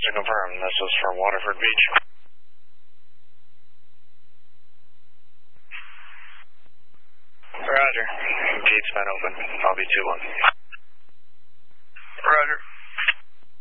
to confirm, this is from Waterford Beach. Roger. Gate's been open. I'll be 2-1.